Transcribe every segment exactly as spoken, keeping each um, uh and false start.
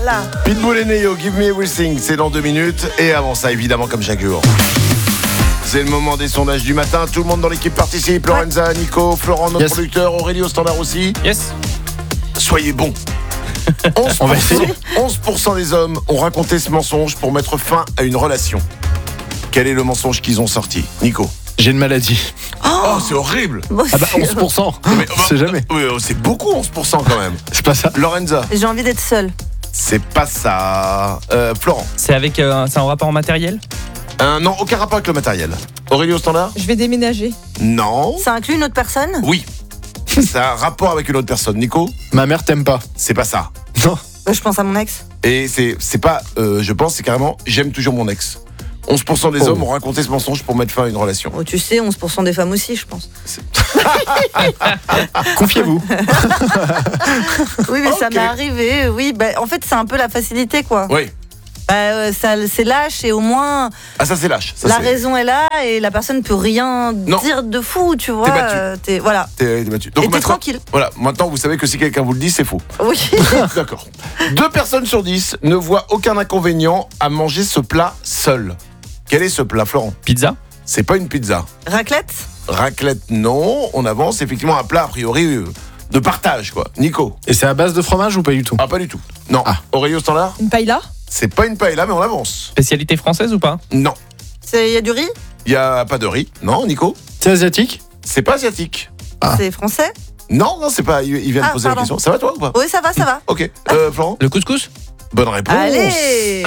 là. Pitbull et Neo, Give Me Everything, c'est dans deux minutes. Et avant ça, évidemment, comme chaque jour, c'est le moment des sondages du matin. Tout le monde dans l'équipe participe. Lorenza, Nico, Florent, notre yes. producteur, Aurélie au standard aussi. Yes. Soyez bons. onze pour cent, On va essayer. onze pour cent des hommes ont raconté ce mensonge pour mettre fin à une relation. Quel est le mensonge qu'ils ont sorti, Nico? J'ai une maladie. Oh, c'est horrible. Bon, Ah bah c'est- onze pour cent. Mais, On sait jamais. Oui, c'est beaucoup, onze pour cent quand même. C'est pas ça. Lorenza, J'ai envie d'être seule. c'est pas ça. Euh, Florent, C'est avec euh, c'est en rapport en matériel? euh, non, aucun rapport avec le matériel. Aurélie au standard? Je vais déménager. Non. Ça inclut une autre personne? Oui. C'est un rapport avec une autre personne. Nico, Ma mère t'aime pas. c'est pas ça. Non. Bah, je pense à mon ex. Et c'est, c'est pas, euh, je pense, c'est carrément, j'aime toujours mon ex. onze pour cent des Oh. hommes ont raconté ce mensonge pour mettre fin à une relation. Oh, tu sais, onze pour cent des femmes aussi, je pense. Confiez-vous. Oui, mais ça Ok. m'est arrivé. Oui, bah, en fait, c'est un peu la facilité, quoi. Oui. Bah, euh, ça, c'est lâche et au moins Ah, ça c'est lâche. Ça, la c'est... raison est là et la personne peut rien Non. dire de fou, tu vois. T'es battu. euh, t'es- voilà. T'es, t'es battu. Et t'es maintenant- tranquille. Voilà, maintenant vous savez que si quelqu'un vous le dit, c'est faux. Oui. D'accord. Deux personnes sur dix ne voient aucun inconvénient à manger ce plat seul. Quel est ce plat, Florent? Pizza? C'est pas une pizza. Raclette? Raclette, non. On avance, effectivement, un plat, a priori, euh, de partage, quoi. Nico? Et c'est à base de fromage ou pas du tout? Ah, pas du tout. Non. Ah. Aurélie au standard? Une paella? C'est pas une paella, mais on avance. Spécialité française ou pas? Non. Il y a du riz? Il y a pas de riz. Non, Nico? C'est asiatique? C'est pas asiatique. Ah. C'est français? Non, non, c'est pas. Il il vient de Ah, poser pardon. la question. Ça va, toi, ou pas? Oui, ça va, ça va. Ok. Euh, Florent? Le couscous? Bonne réponse. Allez!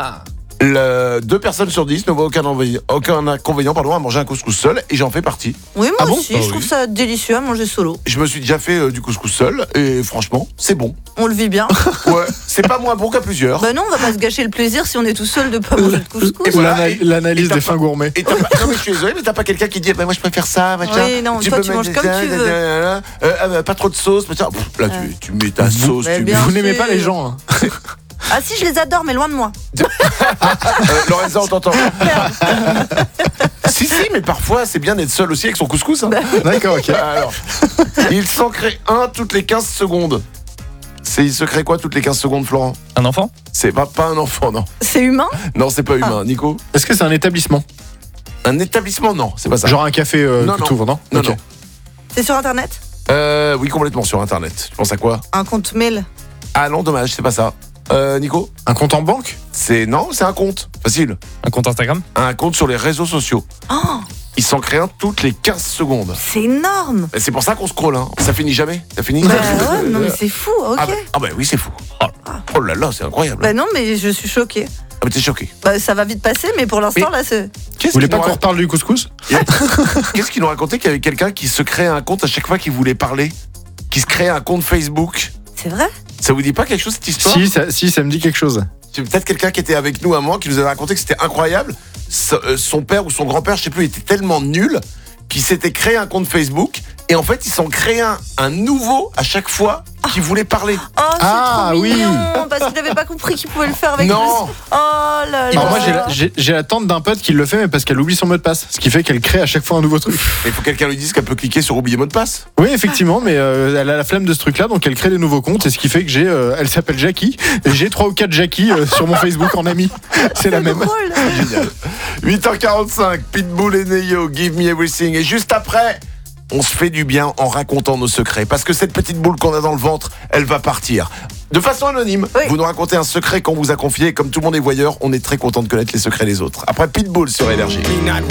Le- deux personnes sur dix ne voient aucun, envi- aucun inconvénient pardon, à manger un couscous seul, et j'en fais partie. Oui, moi Ah bon aussi, Ah je oui. trouve ça délicieux à manger solo. Je me suis déjà fait euh, du couscous seul, et franchement, c'est bon. On le vit bien. Ouais, c'est pas moins bon qu'à plusieurs. Bah non, on va pas se gâcher le plaisir si on est tout seul de pas manger de couscous. Et voilà, L'ana- et- L'analyse et t'as des pas- fins gourmets. Et t'as pas, non mais je suis désolé, mais t'as pas quelqu'un qui dit bah moi je préfère ça, machin. Oui, non, toi, peux tu mettre manges des- comme tu da- da- veux. da- da- euh, ah, bah, pas trop de sauce, machin. Pff, là tu, tu mets ta sauce, Mais tu bien mets. Vous n'aimez sûr. pas les gens, hein. Ah si, je les adore, mais loin de moi. Euh, Lorenza, on t'entend. Si si, mais parfois c'est bien d'être seul aussi avec son couscous. Hein. D'accord, ok. Alors, il s'en crée un toutes les quinze secondes. C'est, il se crée quoi toutes les quinze secondes, Florent? Un enfant? C'est pas, pas un enfant, non. C'est humain? Non, c'est pas humain. Nico? Est-ce que c'est un établissement? Un établissement? Non, c'est pas ça. Genre un café euh, Non, que non. t'ouvres, non? Non, Ok. non. C'est sur internet? Euh, oui, complètement sur Internet. Tu penses à quoi? Un compte mail? Ah non, dommage, c'est pas ça. Euh, Nico? Un compte en banque? C'est, non, c'est un compte. Facile. Un compte Instagram? Un compte sur les réseaux sociaux. Oh, Il s'en crée un toutes les quinze secondes. c'est énorme! Et c'est pour ça qu'on scrolle, hein. Ça finit jamais. Ça finit. Bah ouais, non mais c'est fou, ok. Ah bah, ah bah oui, c'est fou. Oh là là, c'est incroyable. Bah non, mais je suis choquée. Ah mais t'es choqué. Bah ça va vite passer, mais pour l'instant, Mais- là, c'est... Qu'est-ce Vous voulez qu'ils pas nous qu'on ra- reparle du couscous? Qu'est-ce qu'ils nous racontait qu'il y avait quelqu'un qui se créait un compte à chaque fois qu'il voulait parler, qui se créait un compte Facebook. C'est vrai? Ça vous dit pas quelque chose cette histoire? Si ça, si, ça me dit quelque chose. C'est peut-être quelqu'un qui était avec nous à un moment qui nous avait raconté que c'était incroyable. So- euh, Son père ou son grand-père, je sais plus, était tellement nul qu'il s'était créé un compte Facebook et en fait, il s'en créait un, un nouveau à chaque fois qu'il voulait parler. Oh, c'est Ah, trop oui. mignon! Parce qu'il avait pas compris qu'il pouvait le faire avec Non. le- Oh là là! Alors moi j'ai la, j'ai- j'ai la tante d'un pote qui le fait mais parce qu'elle oublie son mot de passe. Ce qui fait qu'elle crée à chaque fois un nouveau truc. Mais il faut que quelqu'un lui dise qu'elle peut cliquer sur oublier mot de passe. Oui effectivement mais euh, elle a la flemme de ce truc là donc elle crée des nouveaux comptes et ce qui fait que j'ai euh, elle s'appelle Jackie et j'ai trois ou quatre Jackie euh, sur mon Facebook en ami. C'est la même. drôle! Génial. huit heures quarante-cinq, Pitbull et Neo, Give Me Everything. Et juste après, on se fait du bien en racontant nos secrets. Parce que cette petite boule qu'on a dans le ventre, elle va partir. De façon anonyme, Oui. vous nous racontez un secret qu'on vous a confié. Comme tout le monde est voyeur, on est très content de connaître les secrets des autres. Après Pitbull sur Énergie.